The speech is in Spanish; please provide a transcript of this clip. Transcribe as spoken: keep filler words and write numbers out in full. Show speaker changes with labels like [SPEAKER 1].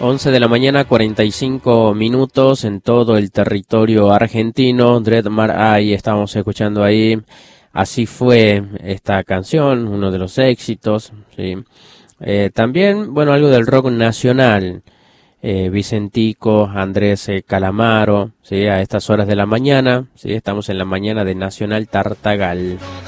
[SPEAKER 1] once de la mañana, cuarenta y cinco minutos en todo el territorio argentino. Dred Mar Ay, estamos escuchando ahí. Así fue esta canción, uno de los éxitos, ¿sí? Eh, también, bueno, algo del rock nacional. Eh, Vicentico, Andrés eh, Calamaro, ¿sí? A estas horas de la mañana, ¿sí? Estamos en la mañana de Nacional Tartagal.